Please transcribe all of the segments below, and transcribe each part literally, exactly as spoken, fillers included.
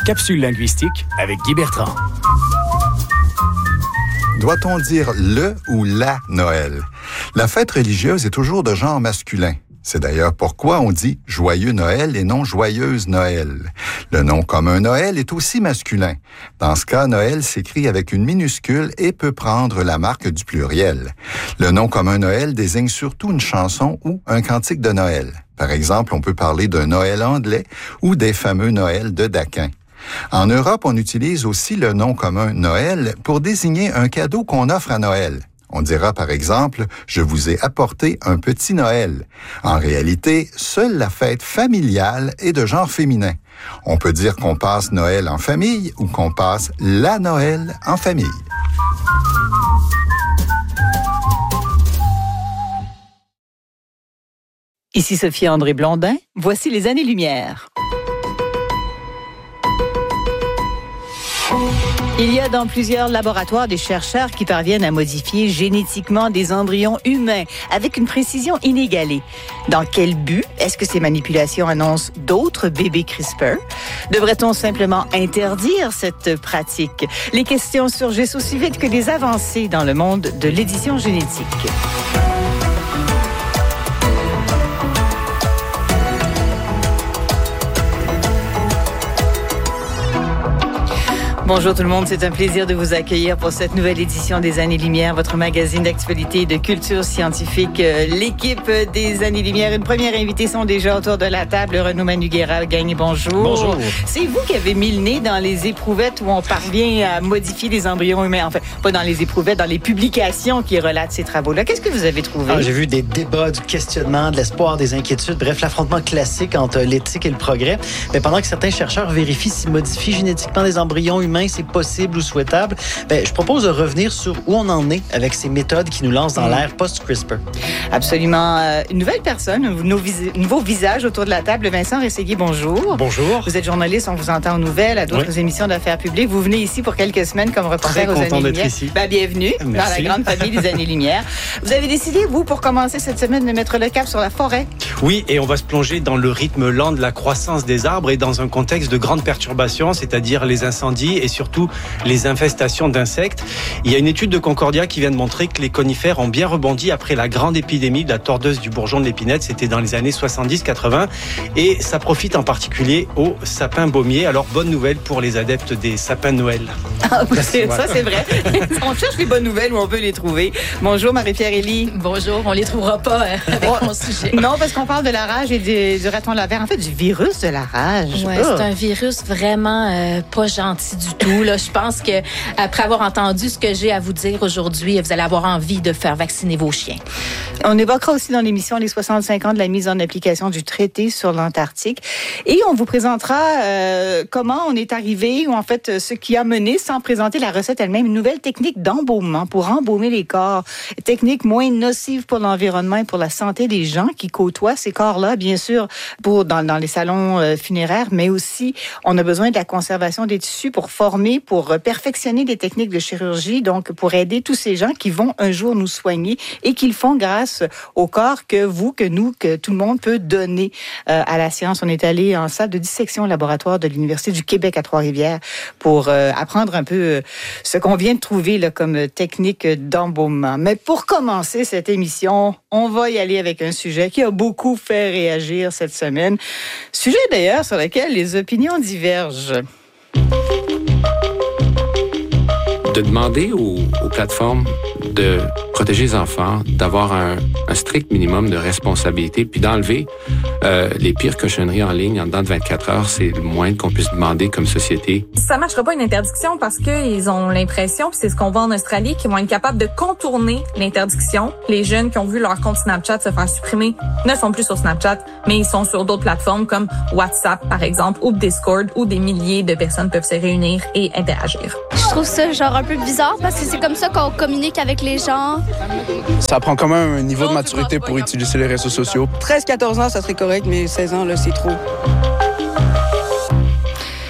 Capsule linguistique avec Guy Bertrand. Doit-on dire le ou la Noël? La fête religieuse est toujours de genre masculin. C'est d'ailleurs pourquoi on dit « joyeux Noël » et non « joyeuse Noël ». Le nom commun Noël est aussi masculin. Dans ce cas, Noël s'écrit avec une minuscule et peut prendre la marque du pluriel. Le nom commun Noël désigne surtout une chanson ou un cantique de Noël. Par exemple, on peut parler d'un Noël anglais ou des fameux Noëls de Daquin. En Europe, on utilise aussi le nom commun Noël pour désigner un cadeau qu'on offre à Noël. On dira par exemple « Je vous ai apporté un petit Noël ». En réalité, seule la fête familiale est de genre féminin. On peut dire qu'on passe Noël en famille ou qu'on passe la Noël en famille. Ici Sophie-André Blondin, voici les années-lumière. Il y a dans plusieurs laboratoires des chercheurs qui parviennent à modifier génétiquement des embryons humains avec une précision inégalée. Dans quel but? Est-ce que ces manipulations annoncent d'autres bébés CRISPR? Devrait-on simplement interdire cette pratique? Les questions surgissent aussi vite que les avancées dans le monde de l'édition génétique. Bonjour tout le monde, c'est un plaisir de vous accueillir pour cette nouvelle édition des Années-Lumière, votre magazine d'actualité et de culture scientifique. L'équipe des Années-Lumière, une première invitée sont déjà autour de la table. Renaud Manugera, Gagné, bonjour. Bonjour. C'est vous qui avez mis le nez dans les éprouvettes où on parvient à modifier les embryons humains. Enfin, pas dans les éprouvettes, dans les publications qui relatent ces travaux-là. Qu'est-ce que vous avez trouvé? Ah, j'ai vu des débats, du questionnement, de l'espoir, des inquiétudes. Bref, l'affrontement classique entre l'éthique et le progrès. Mais pendant que certains chercheurs vérifient si modifier génétiquement des embryons humains c'est possible ou souhaitable, ben, je propose de revenir sur où on en est avec ces méthodes qui nous lancent dans l'ère post-CRISPR. Absolument. Euh, une nouvelle personne, un nouveau, vis- nouveau visage autour de la table. Vincent Rességuier, bonjour. Bonjour. Vous êtes journaliste, on vous entend aux nouvelles, à d'autres oui. émissions d'affaires publiques. Vous venez ici pour quelques semaines comme reporter Très aux content Années-Lumière. d'être ici. Ben, bienvenue Merci. dans la grande famille des Années-Lumière. Vous avez décidé, vous, pour commencer cette semaine, de mettre le cap sur la forêt. Oui, et on va se plonger dans le rythme lent de la croissance des arbres et dans un contexte de grande perturbation, c'est-à-dire les incendies et surtout les infestations d'insectes. Il y a une étude de Concordia qui vient de montrer que les conifères ont bien rebondi après la grande épidémie de la tordeuse du bourgeon de l'épinette. C'était dans les années soixante-dix quatre-vingt. Et ça profite en particulier aux sapins baumiers. Alors, bonne nouvelle pour les adeptes des sapins de Noël. Ah, c'est, ça, c'est vrai. On cherche les bonnes nouvelles où on peut les trouver. Bonjour, Marie-Pierre Elie. Bonjour, on les trouvera pas euh, avec mon sujet. Non, parce qu'on parle de la rage et du, du raton laveur. En fait, du virus de la rage. Ouais, oh. C'est un virus vraiment euh, pas gentil du tout. Là, je pense que après avoir entendu ce que j'ai à vous dire aujourd'hui, vous allez avoir envie de faire vacciner vos chiens. On évoquera aussi dans l'émission les soixante-cinq ans de la mise en application du traité sur l'Antarctique. Et on vous présentera euh, comment on est arrivé, ou en fait ce qui a mené, sans présenter la recette elle-même, une nouvelle technique d'embaumement pour embaumer les corps. Technique moins nocive pour l'environnement et pour la santé des gens qui côtoient ces corps-là, bien sûr, pour dans, dans les salons euh, funéraires, mais aussi on a besoin de la conservation des tissus pour former, pour euh, perfectionner des techniques de chirurgie, donc pour aider tous ces gens qui vont un jour nous soigner et qui le font grâce au corps que vous, que nous, que tout le monde peut donner euh, à la science. On est allé en salle de dissection au laboratoire de l'Université du Québec à Trois-Rivières pour euh, apprendre un peu euh, ce qu'on vient de trouver là, comme technique d'embaumement. Mais pour commencer cette émission, on va y aller avec un sujet qui a beaucoup fait réagir cette semaine. Sujet d'ailleurs sur lequel les opinions divergent. De demander aux, aux plateformes de protéger les enfants, d'avoir un, un strict minimum de responsabilité, puis d'enlever euh, les pires cochonneries en ligne en dedans de vingt-quatre heures, c'est le moins qu'on puisse demander comme société. Ça marchera pas une interdiction parce qu'ils ont l'impression, puis c'est ce qu'on voit en Australie, qu'ils vont être capables de contourner l'interdiction. Les jeunes qui ont vu leur compte Snapchat se faire supprimer ne sont plus sur Snapchat, mais ils sont sur d'autres plateformes comme WhatsApp, par exemple, ou Discord, où des milliers de personnes peuvent se réunir et interagir. Je trouve ça genre un peu bizarre parce que c'est comme ça qu'on communique avec les gens. Ça prend quand même un niveau de maturité pour utiliser les réseaux sociaux. treize à quatorze ans, ça serait correct, mais seize ans, là, c'est trop.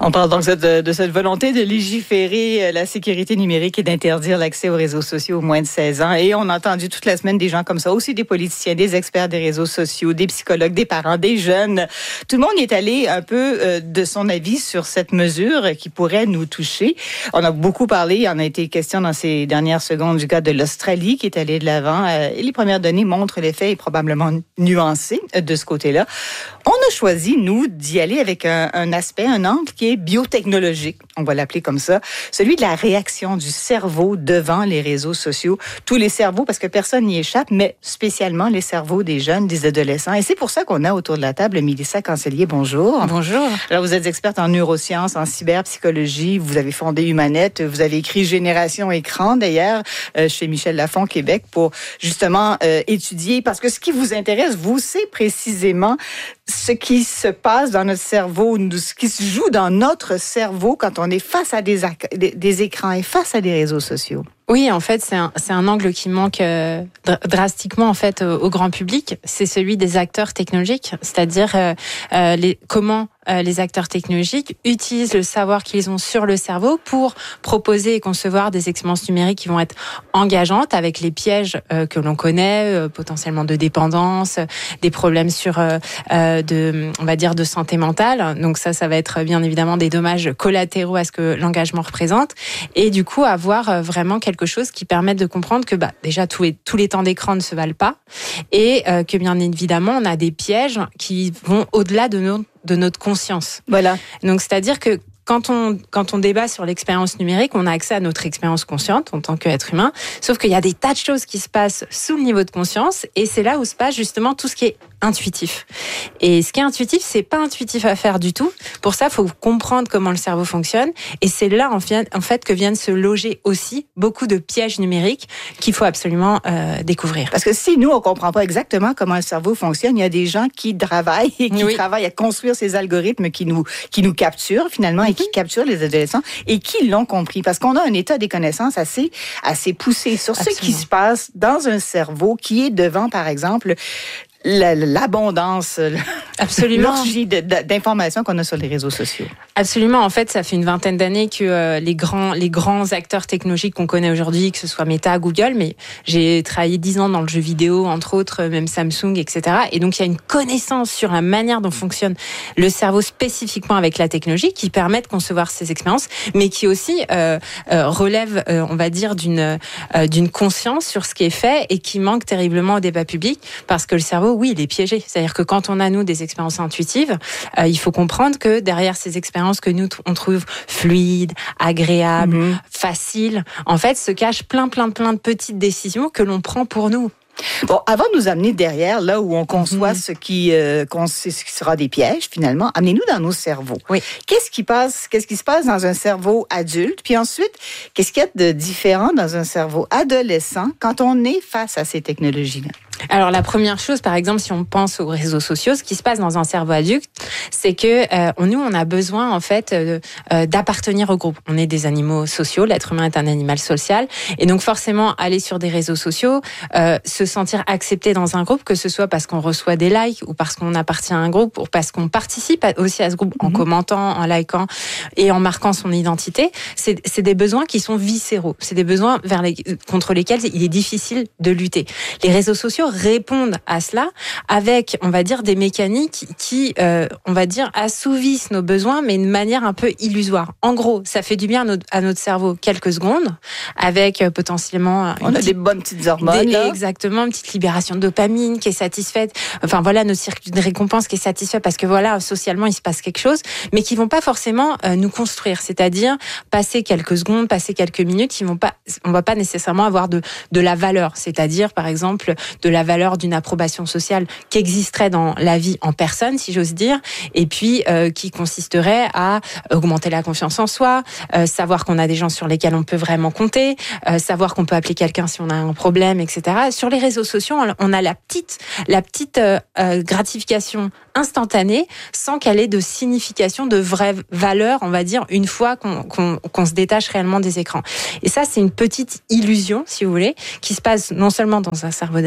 On parle donc de, de cette volonté de légiférer la sécurité numérique et d'interdire l'accès aux réseaux sociaux aux moins de seize ans. Et on a entendu toute la semaine des gens comme ça, aussi des politiciens, des experts des réseaux sociaux, des psychologues, des parents, des jeunes. Tout le monde est allé un peu de son avis sur cette mesure qui pourrait nous toucher. On a beaucoup parlé, il en a été question dans ces dernières secondes du cas de l'Australie qui est allé de l'avant. Et les premières données montrent l'effet est probablement nuancé de ce côté-là. On a choisi, nous, d'y aller avec un, un aspect, un angle qui est biotechnologique, on va l'appeler comme ça, celui de la réaction du cerveau devant les réseaux sociaux. Tous les cerveaux, parce que personne n'y échappe, mais spécialement les cerveaux des jeunes, des adolescents. Et c'est pour ça qu'on a autour de la table Mélissa Cancellier. Bonjour. Bonjour. Alors, vous êtes experte en neurosciences, en cyberpsychologie. Vous avez fondé Humanette. Vous avez écrit Génération Écran, d'ailleurs, euh, chez Michel Lafon, Québec, pour justement euh, étudier. Parce que ce qui vous intéresse, vous, c'est précisément ce qui se passe dans notre cerveau, ce qui se joue dans notre cerveau quand on est face à des, ac- des écrans et face à des réseaux sociaux. Oui, en fait, c'est un, c'est un angle qui manque euh, dr- drastiquement en fait au, au grand public. C'est celui des acteurs technologiques, c'est-à-dire euh, euh, les, comment euh, les acteurs technologiques utilisent le savoir qu'ils ont sur le cerveau pour proposer et concevoir des expériences numériques qui vont être engageantes avec les pièges euh, que l'on connaît, euh, potentiellement de dépendance, des problèmes sur, euh, euh, de, on va dire, de santé mentale. Donc ça, ça va être bien évidemment des dommages collatéraux à ce que l'engagement représente. Et du coup, avoir vraiment quelque chose qui permette de comprendre que bah, déjà tous les, tous les temps d'écran ne se valent pas et euh, que bien évidemment on a des pièges qui vont au-delà de, nos, de notre conscience. Voilà. Donc c'est-à-dire que Quand on, quand on débat sur l'expérience numérique, on a accès à notre expérience consciente en tant qu'être humain, sauf qu'il y a des tas de choses qui se passent sous le niveau de conscience et c'est là où se passe justement tout ce qui est intuitif. Et ce qui est intuitif, c'est pas intuitif à faire du tout. Pour ça, il faut comprendre comment le cerveau fonctionne et c'est là en fait que viennent se loger aussi beaucoup de pièges numériques qu'il faut absolument euh, découvrir. Parce que si nous, on comprend pas exactement comment le cerveau fonctionne, il y a des gens qui travaillent et qui oui. travaillent à construire ces algorithmes qui nous, qui nous capturent finalement et qui capturent les adolescents et qui l'ont compris. Parce qu'on a un état des connaissances assez, assez poussé sur Absolument. Ce qui se passe dans un cerveau qui est devant, par exemple, l'abondance, absolument, l'orgie d'informations qu'on a sur les réseaux sociaux. Absolument. En fait, ça fait une vingtaine d'années que euh, les grands, les grands acteurs technologiques qu'on connaît aujourd'hui, que ce soit Meta, Google, mais j'ai travaillé dix ans dans le jeu vidéo, entre autres, même Samsung, et cetera. Et donc, il y a une connaissance sur la manière dont fonctionne le cerveau spécifiquement avec la technologie qui permet de concevoir ces expériences, mais qui aussi euh, euh, relève, euh, on va dire, d'une, euh, d'une conscience sur ce qui est fait et qui manque terriblement au débat public parce que le cerveau, oui, il est piégé. C'est-à-dire que quand on a, nous, des expériences intuitives, euh, il faut comprendre que derrière ces expériences que nous, on trouve fluides, agréables, mmh. faciles, en fait, se cachent plein, plein, plein de petites décisions que l'on prend pour nous. Bon, avant de nous amener derrière, là où on conçoit mmh. ce, qui, euh, ce qui sera des pièges, finalement, amenez-nous dans nos cerveaux. Oui. Qu'est-ce qui passe, qu'est-ce qui se passe dans un cerveau adulte? Puis ensuite, qu'est-ce qu'il y a de différent dans un cerveau adolescent quand on est face à ces technologies-là? Alors la première chose, par exemple, si on pense aux réseaux sociaux, ce qui se passe dans un cerveau adulte, c'est que euh, nous, on a besoin en fait euh, euh, d'appartenir au groupe. On est des animaux sociaux, l'être humain est un animal social, et donc forcément aller sur des réseaux sociaux, euh, se sentir accepté dans un groupe, que ce soit parce qu'on reçoit des likes ou parce qu'on appartient à un groupe ou parce qu'on participe aussi à ce groupe en mmh. commentant, en likant et en marquant son identité, c'est, c'est des besoins qui sont viscéraux. C'est des besoins vers les, contre lesquels il est difficile de lutter. Les réseaux sociaux répondent à cela avec, on va dire, des mécaniques qui, euh, on va dire, assouvissent nos besoins, mais de manière un peu illusoire. En gros, ça fait du bien à notre, à notre cerveau quelques secondes, avec euh, potentiellement... On a petite, des bonnes petites hormones. Des, exactement, une petite libération de dopamine qui est satisfaite. Enfin, voilà, notre circuit de récompense qui est satisfait parce que, voilà, socialement, il se passe quelque chose, mais qui vont pas forcément euh, nous construire. C'est-à-dire, passer quelques secondes, passer quelques minutes, ils vont pas, on va pas nécessairement avoir de, de la valeur. C'est-à-dire, par exemple, de la valeur d'une approbation sociale qui existerait dans la vie en personne, si j'ose dire, et puis euh, qui consisterait à augmenter la confiance en soi, euh, savoir qu'on a des gens sur lesquels on peut vraiment compter, euh, savoir qu'on peut appeler quelqu'un si on a un problème, et cetera. Sur les réseaux sociaux, on a la petite, la petite euh, euh, gratification instantanée sans qu'elle ait de signification, de vraie valeur, on va dire, une fois qu'on, qu'on, qu'on se détache réellement des écrans. Et ça, c'est une petite illusion, si vous voulez, qui se passe non seulement dans un cerveau d'adulte, mais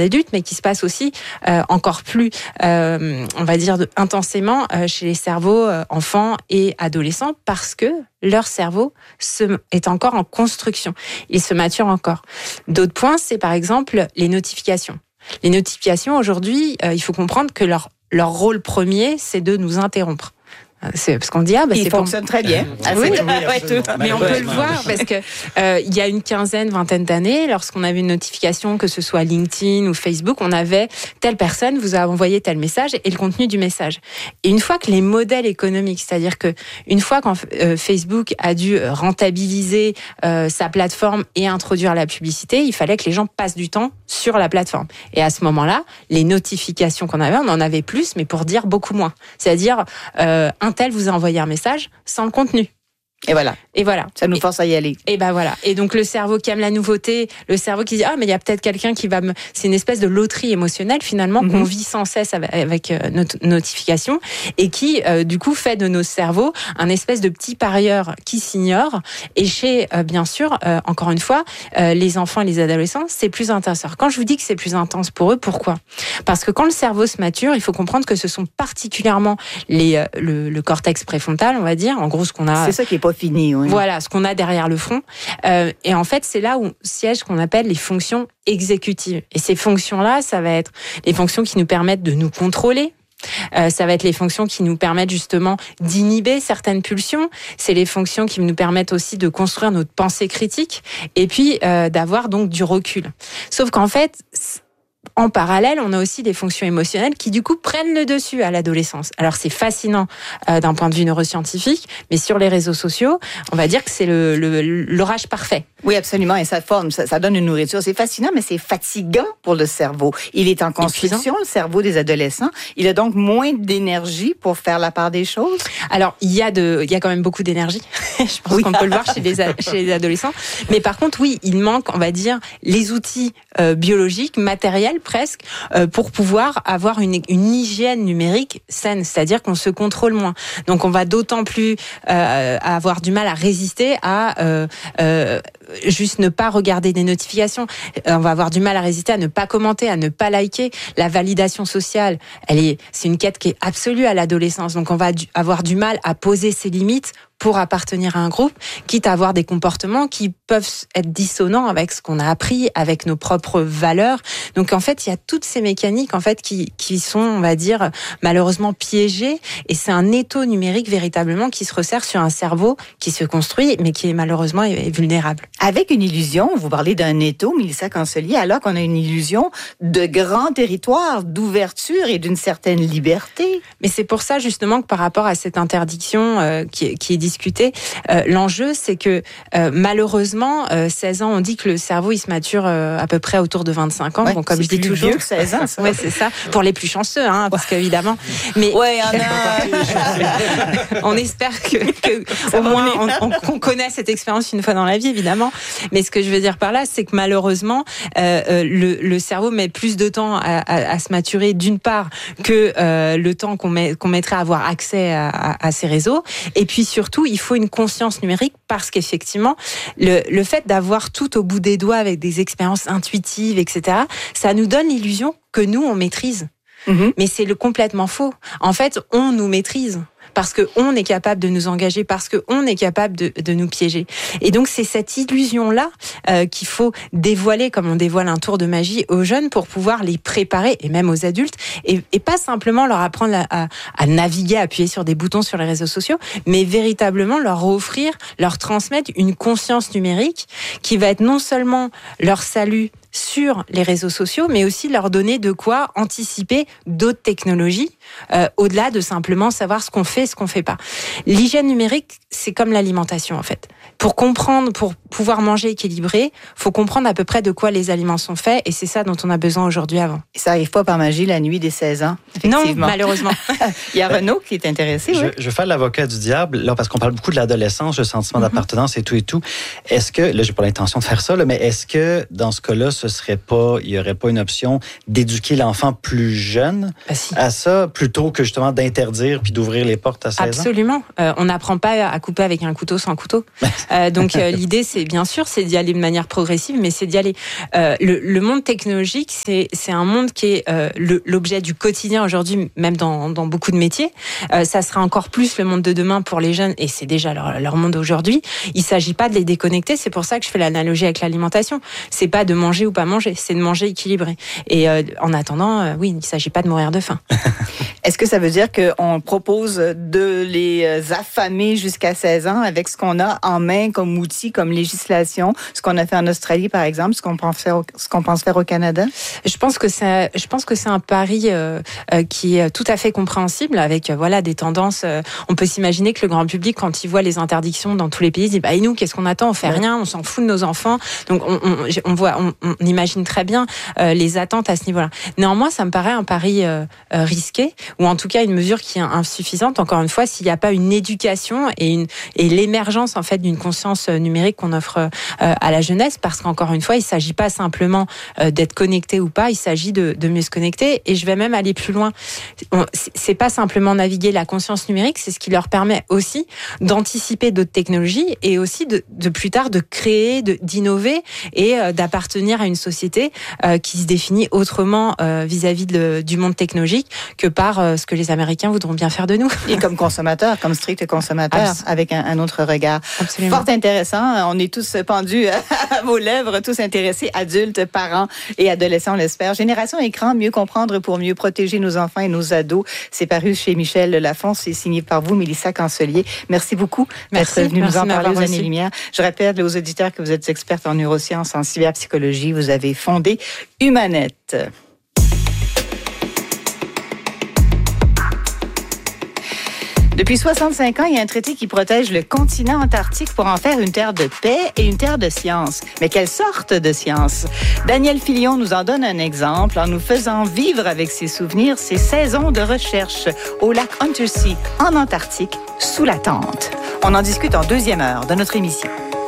qui se passe aussi euh, encore plus, euh, on va dire, de, intensément euh, chez les cerveaux euh, enfants et adolescents, parce que leur cerveau se, est encore en construction. Il se mature encore. D'autres points, c'est par exemple les notifications. Les notifications, aujourd'hui, euh, il faut comprendre que leur, leur rôle premier, c'est de nous interrompre. C'est parce qu'on dit ah bah il c'est fonctionne pour... très bien. Ah, oui, oui, oui, mais on peut le voir parce que euh, il y a une quinzaine, vingtaine d'années, lorsqu'on avait une notification, que ce soit LinkedIn ou Facebook, on avait telle personne vous a envoyé tel message et le contenu du message. Et une fois que les modèles économiques, c'est-à-dire que une fois quand euh, Facebook a dû rentabiliser euh, sa plateforme et introduire la publicité, il fallait que les gens passent du temps sur la plateforme. Et à ce moment-là, les notifications qu'on avait, on en avait plus, mais pour dire beaucoup moins. C'est-à-dire euh, un tel vous a envoyé un message sans le contenu. Et voilà. Et voilà. Ça nous force à y aller. Et ben voilà. Et donc le cerveau qui aime la nouveauté, le cerveau qui dit ah mais il y a peut-être quelqu'un qui va me. C'est une espèce de loterie émotionnelle finalement mm-hmm. qu'on vit sans cesse avec, avec euh, notre notification et qui euh, du coup fait de nos cerveaux un espèce de petit parieur qui s'ignore. Et chez euh, bien sûr euh, encore une fois euh, les enfants et les adolescents c'est plus intense. Alors, quand je vous dis que c'est plus intense pour eux, pourquoi ? Parce que quand le cerveau se mature, il faut comprendre que ce sont particulièrement les euh, le, le cortex préfrontal, on va dire. En gros ce qu'on a. C'est ça qui est pas fini, oui. Voilà, ce qu'on a derrière le front. Euh, et en fait, c'est là où siègent ce qu'on appelle les fonctions exécutives. Et ces fonctions-là, ça va être les fonctions qui nous permettent de nous contrôler. Euh, ça va être les fonctions qui nous permettent justement d'inhiber certaines pulsions. C'est les fonctions qui nous permettent aussi de construire notre pensée critique et puis euh, d'avoir donc du recul. Sauf qu'en fait... En parallèle, on a aussi des fonctions émotionnelles qui, du coup, prennent le dessus à l'adolescence. Alors, c'est fascinant euh, d'un point de vue neuroscientifique, mais sur les réseaux sociaux, on va dire que c'est le, le, l'orage parfait. Oui, absolument. Et ça forme, ça, ça donne une nourriture. C'est fascinant, mais c'est fatigant pour le cerveau. Il est en construction, épuisant. Le cerveau des adolescents. Il a donc moins d'énergie pour faire la part des choses. Alors, il y a de, il y a quand même beaucoup d'énergie. Je pense oui. qu'on peut le voir chez les, chez les adolescents. Mais par contre, oui, il manque, on va dire, les outils euh, biologiques, matériels, presque, euh, pour pouvoir avoir une, une hygiène numérique saine, c'est-à-dire qu'on se contrôle moins. Donc on va d'autant plus euh, avoir du mal à résister à euh, euh, juste ne pas regarder des notifications. On va avoir du mal à résister à ne pas commenter, à ne pas liker. La validation sociale, elle est, c'est une quête qui est absolue à l'adolescence. Donc on va du, avoir du mal à poser ses limites pour appartenir à un groupe, quitte à avoir des comportements qui peuvent être dissonants avec ce qu'on a appris, avec nos propres valeurs. Donc en fait, il y a toutes ces mécaniques en fait qui qui sont, on va dire, malheureusement piégées. Et c'est un étau numérique véritablement qui se resserre sur un cerveau qui se construit, mais qui est malheureusement est vulnérable. Avec une illusion, vous parlez d'un étau, Mélissa Cancelier, alors qu'on a une illusion de grand territoire, d'ouverture et d'une certaine liberté. Mais c'est pour ça justement que par rapport à cette interdiction euh, qui, qui est discutée, euh, l'enjeu c'est que euh, malheureusement, euh, seize ans, on dit que le cerveau il se mature euh, à peu près autour de vingt-cinq ans. Ouais, bon, comme je dis plus toujours, vieux que seize ans. Ça. Ouais, c'est ça. Pour les plus chanceux, hein, parce qu'évidemment. Mais ouais, on, a... on espère que, que au moins on, on, qu'on connaît cette expérience une fois dans la vie, évidemment. Mais ce que je veux dire par là, c'est que malheureusement, euh, le, le cerveau met plus de temps à, à, à se maturer, d'une part, que euh, le temps qu'on, met, qu'on mettrait à avoir accès à, à, à ces réseaux. Et puis surtout, il faut une conscience numérique parce qu'effectivement, le, le fait d'avoir tout au bout des doigts avec des expériences intuitives, et cetera, ça nous donne l'illusion que nous, on maîtrise. Mmh. Mais c'est le complètement faux. En fait, on nous maîtrise. Parce qu'on est capable de nous engager, parce qu'on est capable de, de nous piéger. Et donc, c'est cette illusion-là euh, qu'il faut dévoiler, comme on dévoile un tour de magie aux jeunes, pour pouvoir les préparer, et même aux adultes, et, et pas simplement leur apprendre à, à, à naviguer, à appuyer sur des boutons sur les réseaux sociaux, mais véritablement leur offrir, leur transmettre une conscience numérique qui va être non seulement leur salut sur les réseaux sociaux, mais aussi leur donner de quoi anticiper d'autres technologies, euh, au-delà de simplement savoir ce qu'on fait et ce qu'on fait pas. L'hygiène numérique, c'est comme l'alimentation, en fait. Pour comprendre, pour pouvoir manger équilibré, faut comprendre à peu près de quoi les aliments sont faits, et c'est ça dont on a besoin aujourd'hui avant. Et ça arrive pas par magie la nuit des seize ans, effectivement. Non, malheureusement. Il y a Renaud qui est intéressé. Je, oui. je fais l'avocat du diable, là, parce qu'on parle beaucoup de l'adolescence, le sentiment mm-hmm. d'appartenance et tout et tout. Est-ce que, là, j'ai pas l'intention de faire ça, là, mais est-ce que, dans ce cas-là, ce serait pas, il y aurait pas une option d'éduquer l'enfant plus jeune bah, si. à ça, plutôt que justement d'interdire puis d'ouvrir les portes à seize ans? Absolument. Euh, on n'apprend pas à couper avec un couteau sans couteau. Euh, donc euh, l'idée, c'est bien sûr, c'est d'y aller de manière progressive, mais c'est d'y aller. Euh, le, le monde technologique, c'est, c'est un monde qui est euh, le, l'objet du quotidien aujourd'hui, même dans, dans beaucoup de métiers. Euh, ça sera encore plus le monde de demain pour les jeunes, et c'est déjà leur, leur monde aujourd'hui. Il ne s'agit pas de les déconnecter. C'est pour ça que je fais l'analogie avec l'alimentation. C'est pas de manger ou pas manger, c'est de manger équilibré. Et euh, en attendant, euh, oui, il ne s'agit pas de mourir de faim. Est-ce que ça veut dire qu'on propose de les affamer jusqu'à seize ans avec ce qu'on a en main comme outil, comme législation, ce qu'on a fait en Australie, par exemple, ce qu'on pense faire au, ce qu'on pense faire au Canada? Je pense que c'est, je pense que c'est un pari euh, euh, qui est tout à fait compréhensible, avec euh, voilà des tendances. Euh, on peut s'imaginer que le grand public, quand il voit les interdictions dans tous les pays, dit bah et nous, qu'est-ce qu'on attend? On fait rien, on s'en fout de nos enfants. Donc on, on, on voit, on, on imagine très bien euh, les attentes à ce niveau-là. Néanmoins, ça me paraît un pari euh, euh, risqué, ou en tout cas une mesure qui est insuffisante. Encore une fois, s'il n'y a pas une éducation et une et l'émergence en fait d'une conscience numérique qu'on offre euh, à la jeunesse, parce qu'encore une fois, il s'agit pas simplement euh, d'être connecté ou pas, il s'agit de, de mieux se connecter. Et je vais même aller plus loin. On, c'est pas simplement naviguer la conscience numérique, c'est ce qui leur permet aussi d'anticiper d'autres technologies et aussi de, de plus tard de créer, de, d'innover et euh, d'appartenir à une société euh, qui se définit autrement euh, vis-à-vis de, du monde technologique que par euh, ce que les Américains voudront bien faire de nous. Et comme consommateurs, comme strict consommateurs, Abs- avec un, un autre regard. Absolument. Fort intéressant. On est tous pendus à vos lèvres, tous intéressés, adultes, parents et adolescents, on l'espère. Génération Écran, mieux comprendre pour mieux protéger nos enfants et nos ados. C'est paru chez Michel Lafon. C'est signé par vous, Mélissa Cancelier. Merci beaucoup Merci, d'être venue merci nous en parler aux reçu. Années-Lumière. Je rappelle aux auditeurs que vous êtes experte en neurosciences, en cyberpsychologie. Vous avez fondé Humanet. Depuis soixante-cinq ans, il y a un traité qui protège le continent antarctique pour en faire une terre de paix et une terre de science. Mais quelle sorte de science? Daniel Filion nous en donne un exemple en nous faisant vivre avec ses souvenirs ses saisons de recherche au lac Untersea, en Antarctique, sous la tente. On en discute en deuxième heure de notre émission.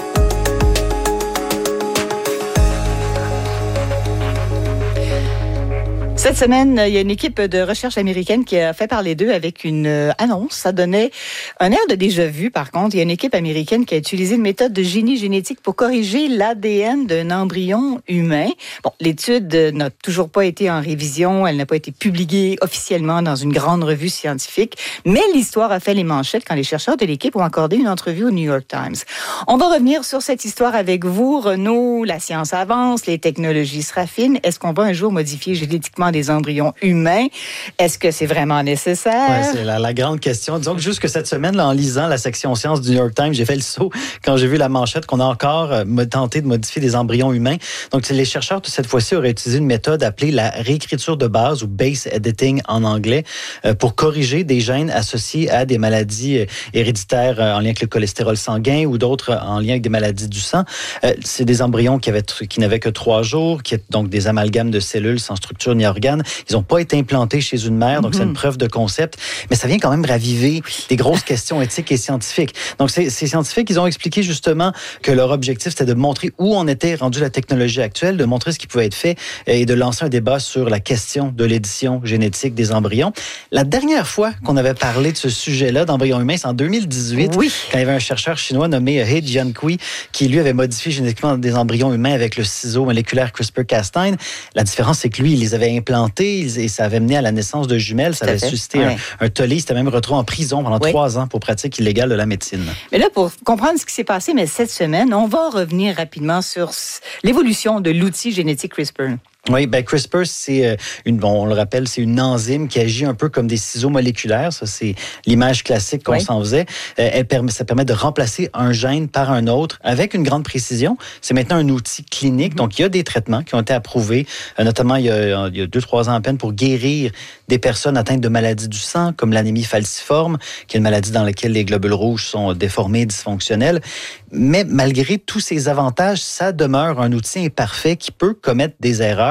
Cette semaine, il y a une équipe de recherche américaine qui a fait parler d'eux avec une annonce. Ça donnait un air de déjà-vu, par contre. Il y a une équipe américaine qui a utilisé une méthode de génie génétique pour corriger l'A D N d'un embryon humain. Bon, l'étude n'a toujours pas été en révision. Elle n'a pas été publiée officiellement dans une grande revue scientifique. Mais l'histoire a fait les manchettes quand les chercheurs de l'équipe ont accordé une entrevue au New York Times. On va revenir sur cette histoire avec vous, Renaud. La science avance, les technologies se raffinent. Est-ce qu'on va un jour modifier génétiquement des embryons humains? Est-ce que c'est vraiment nécessaire? Ouais, c'est la, la grande question. Disons que juste que cette semaine, là, en lisant la section sciences du New York Times, j'ai fait le saut quand j'ai vu la manchette qu'on a encore euh, tenté de modifier des embryons humains. Donc, les chercheurs, cette fois-ci, auraient utilisé une méthode appelée la réécriture de base ou base editing en anglais euh, pour corriger des gènes associés à des maladies euh, héréditaires euh, en lien avec le cholestérol sanguin ou d'autres euh, en lien avec des maladies du sang. Euh, c'est des embryons qui, avaient, qui n'avaient que trois jours, qui étaient donc des amalgames de cellules sans structure ni organes. Ils n'ont pas été implantés chez une mère, donc mm-hmm. c'est une preuve de concept. Mais ça vient quand même raviver des grosses questions éthiques et scientifiques. Donc, ces, ces scientifiques, ils ont expliqué justement que leur objectif, c'était de montrer où on était rendu la technologie actuelle, de montrer ce qui pouvait être fait et de lancer un débat sur la question de l'édition génétique des embryons. La dernière fois qu'on avait parlé de ce sujet-là, d'embryons humains, c'est en deux mille dix-huit, oui. quand il y avait un chercheur chinois nommé He Jiankui qui, lui, avait modifié génétiquement des embryons humains avec le ciseau moléculaire CRISPR Cas nine. La différence, c'est que lui, il les avait implantés et ça avait mené à la naissance de jumelles. Ça avait suscité ouais. un, un tollé. Il s'était même retrouvé en prison pendant oui. trois ans pour pratique illégale de la médecine. Mais là, pour comprendre ce qui s'est passé, mais cette semaine, on va revenir rapidement sur l'évolution de l'outil génétique CRISPR. Oui, ben CRISPR, c'est une, bon, on le rappelle, c'est une enzyme qui agit un peu comme des ciseaux moléculaires. Ça, c'est l'image classique qu'on oui. s'en faisait. Elle permet, ça permet de remplacer un gène par un autre avec une grande précision. C'est maintenant un outil clinique. Mm-hmm. Donc, il y a des traitements qui ont été approuvés, notamment il y a, il y a deux, trois ans à peine, pour guérir des personnes atteintes de maladies du sang, comme l'anémie falciforme, qui est une maladie dans laquelle les globules rouges sont déformés, dysfonctionnels. Mais malgré tous ces avantages, ça demeure un outil imparfait qui peut commettre des erreurs.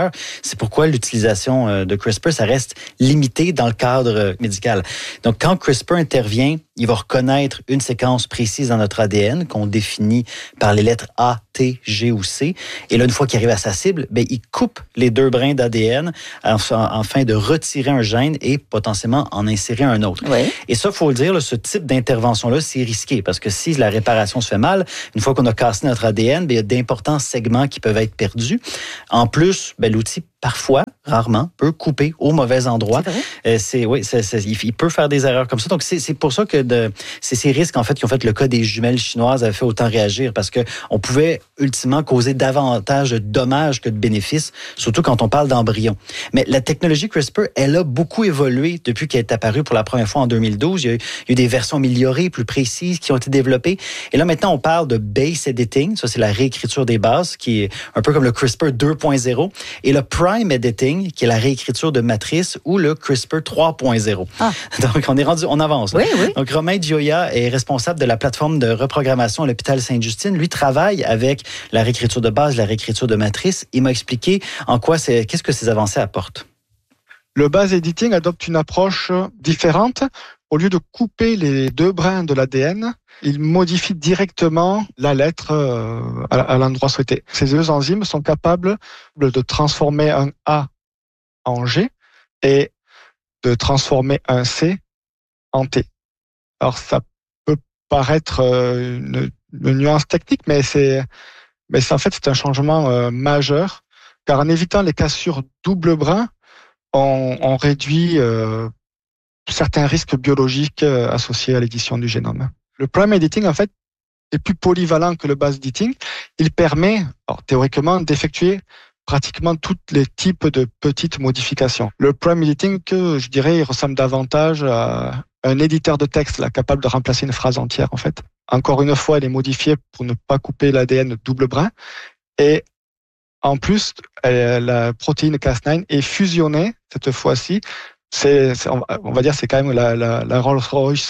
chercheurs. C'est pourquoi l'utilisation de CRISPR, ça reste limité dans le cadre médical. Donc, quand CRISPR intervient, il va reconnaître une séquence précise dans notre A D N qu'on définit par les lettres A, T, G ou C. Et là, une fois qu'il arrive à sa cible, ben, il coupe les deux brins d'A D N afin de retirer un gène et potentiellement en insérer un autre. Oui. Et ça, il faut le dire, là, ce type d'intervention-là, c'est risqué parce que si la réparation se fait mal, une fois qu'on a cassé notre A D N, ben, il y a d'importants segments qui peuvent être perdus. En plus, ben, l'outil, parfois, rarement, peut couper au mauvais endroit. C'est vrai? Euh, c'est, oui, c'est, c'est, il peut faire des erreurs comme ça. Donc, c'est, c'est pour ça que de, c'est ces risques, en fait, qui ont fait le cas des jumelles chinoises avaient fait autant réagir parce que on pouvait ultimement causer davantage de dommages que de bénéfices, surtout quand on parle d'embryons. Mais la technologie CRISPR, elle a beaucoup évolué depuis qu'elle est apparue pour la première fois en deux mille douze. Il y a eu, il y a eu des versions améliorées, plus précises, qui ont été développées. Et là, maintenant, on parle de base editing. Ça, c'est la réécriture des bases, qui est un peu comme le CRISPR deux point zéro. Et le prime editing, qui est la réécriture de matrices, ou le CRISPR trois point zéro. Ah. Donc, on est rendu, on avance. Oui, oui. Donc, Romain Gioia est responsable de la plateforme de reprogrammation à l'hôpital Sainte-Justine. Lui travaille avec la réécriture de base, la réécriture de matrices. Il m'a expliqué en quoi c'est, qu'est-ce que ces avancées apportent. Le base editing adopte une approche différente. Au lieu de couper les deux brins de l'A D N, il modifie directement la lettre à l'endroit souhaité. Ces deux enzymes sont capables de transformer un A en G et de transformer un C en T. Alors, ça peut paraître une, une nuance technique, mais c'est, mais c'est en fait, c'est un changement euh, majeur, car en évitant les cassures double brin, on, on réduit euh, certains risques biologiques euh, associés à l'édition du génome. Le prime editing, en fait, est plus polyvalent que le base editing. Il permet, alors, théoriquement, d'effectuer pratiquement tous les types de petites modifications. Le prime editing, que je dirais, il ressemble davantage à un éditeur de texte là, capable de remplacer une phrase entière, en fait. Encore une fois, elle est modifiée pour ne pas couper l'A D N double brin. Et en plus, elle, la protéine Cas neuf est fusionnée, cette fois-ci. C'est, c'est, on va dire c'est quand même la, la, la Rolls-Royce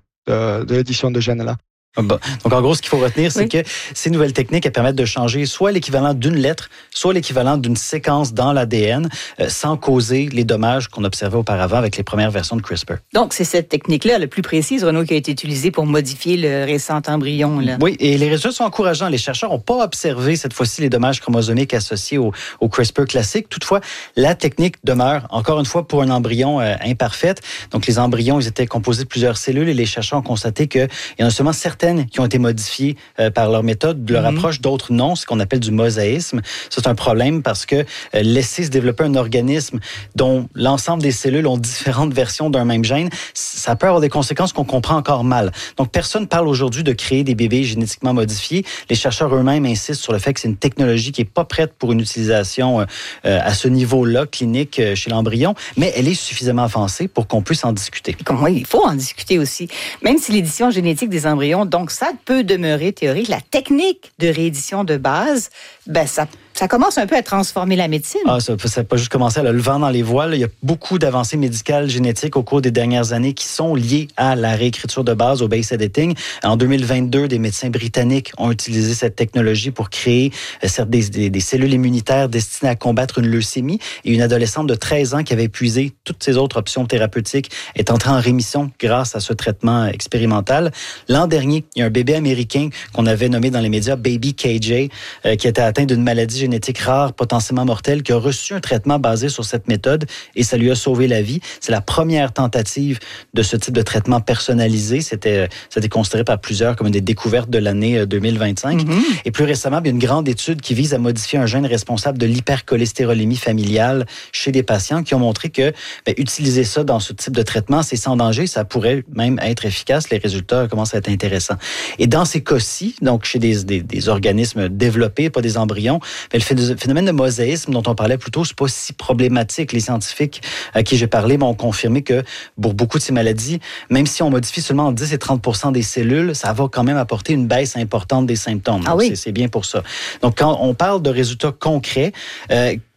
de, de l'édition de gènes là. Bon. Donc, en gros, ce qu'il faut retenir, c'est oui. que ces nouvelles techniques, elles permettent de changer soit l'équivalent d'une lettre, soit l'équivalent d'une séquence dans l'A D N, euh, sans causer les dommages qu'on observait auparavant avec les premières versions de CRISPR. Donc, c'est cette technique-là, la plus précise, Renaud, qui a été utilisée pour modifier le récent embryon. Là. Oui, et les résultats sont encourageants. Les chercheurs n'ont pas observé cette fois-ci les dommages chromosomiques associés au, au CRISPR classique. Toutefois, la technique demeure, encore une fois, pour un embryon euh, imparfaite. Donc, les embryons, ils étaient composés de plusieurs cellules et les chercheurs ont constaté qu'il y en a seulement certaines qui ont été modifiées euh, par leur méthode, de leur mm-hmm. approche, d'autres non, ce qu'on appelle du mosaïsme. Ça, c'est un problème parce que euh, laisser se développer un organisme dont l'ensemble des cellules ont différentes versions d'un même gène, ça peut avoir des conséquences qu'on comprend encore mal. Donc, personne parle aujourd'hui de créer des bébés génétiquement modifiés. Les chercheurs eux-mêmes insistent sur le fait que c'est une technologie qui n'est pas prête pour une utilisation euh, à ce niveau-là, clinique, euh, chez l'embryon, mais elle est suffisamment avancée pour qu'on puisse en discuter. Oui, il faut en discuter aussi. Même si l'édition génétique des embryons, donc ça peut demeurer théorique, la technique de réédition de base, ben ça, ça commence un peu à transformer la médecine. Ah, ça n'a pas juste commencé à le vent dans les voiles. Il y a beaucoup d'avancées médicales génétiques au cours des dernières années qui sont liées à la réécriture de base, au base editing. En deux mille vingt-deux, des médecins britanniques ont utilisé cette technologie pour créer euh, des, des, des cellules immunitaires destinées à combattre une leucémie. Et une adolescente de treize ans qui avait épuisé toutes ses autres options thérapeutiques est entrée en rémission grâce à ce traitement expérimental. L'an dernier, il y a un bébé américain qu'on avait nommé dans les médias Baby K J, euh, qui était atteint d'une maladie génétique rare, potentiellement mortelle, qui a reçu un traitement basé sur cette méthode et ça lui a sauvé la vie. C'est la première tentative de ce type de traitement personnalisé. C'était, ça a été considéré par plusieurs comme une des découvertes de l'année deux mille vingt-cinq. Mm-hmm. Et plus récemment, il y a une grande étude qui vise à modifier un gène responsable de l'hypercholestérolémie familiale chez des patients qui ont montré que ben, utiliser ça dans ce type de traitement, c'est sans danger. Ça pourrait même être efficace. Les résultats commencent à être intéressants. Et dans ces cas-ci, donc chez des, des, des organismes développés, pas des embryons, ben, le phénomène de mosaïsme dont on parlait plus tôt, c'est pas si problématique. Les scientifiques à qui j'ai parlé m'ont confirmé que pour beaucoup de ces maladies, même si on modifie seulement dix et trente pour cent des cellules, ça va quand même apporter une baisse importante des symptômes. Ah donc, oui. c'est, c'est bien pour ça. Donc, quand on parle de résultats concrets, euh,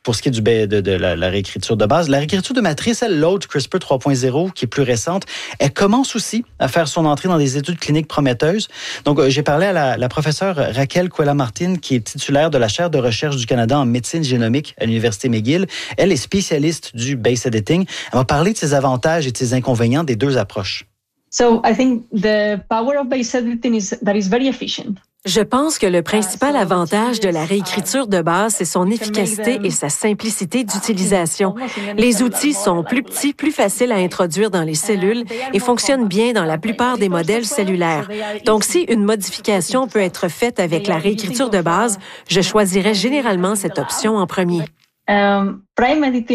pour ce qui est du, de, de la, la réécriture de base. La réécriture de matrice, elle, l'autre, CRISPR trois point zéro, qui est plus récente, elle commence aussi à faire son entrée dans des études cliniques prometteuses. Donc, j'ai parlé à la, la professeure Raquel Cuella-Martin, qui est titulaire de la chaire de recherche du Canada en médecine génomique à l'Université McGill. Elle est spécialiste du base editing. Elle va parler de ses avantages et de ses inconvénients des deux approches. So, I think the power of base editing is that is very efficient. Je pense que le principal avantage de la réécriture de base, c'est son efficacité et sa simplicité d'utilisation. Les outils sont plus petits, plus faciles à introduire dans les cellules et fonctionnent bien dans la plupart des modèles cellulaires. Donc, si une modification peut être faite avec la réécriture de base, je choisirais généralement cette option en premier. Um, prime editing